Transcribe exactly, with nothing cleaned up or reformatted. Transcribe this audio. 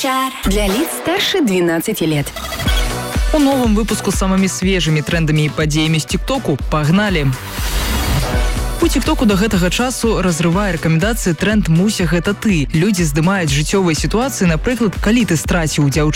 Для лиц старше двенадцати лет. У новом выпуску с самыми свежими трендами и падзеямі з тиктоку погнали! У тиктоку до гэтага часу разрывае рэкамендацыі тренд «Муся, гэта ты». Людзі здымаюць жыццёвыя сітуацыі, напрыклад, калі ты страціў дзяўчыну